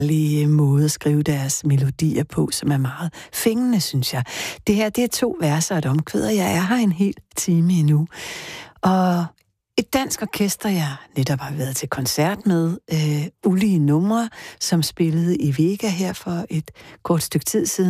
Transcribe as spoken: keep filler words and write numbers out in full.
lige måde at skrive deres melodier på, som er meget fængende, synes jeg. Det her, det er to verser og et omkvæd, og jeg er her en hel time endnu. Og et dansk orkester, jeg netop har været til koncert med, øh, Ulige Numre, som spillede i Vega her for et kort stykke tid siden.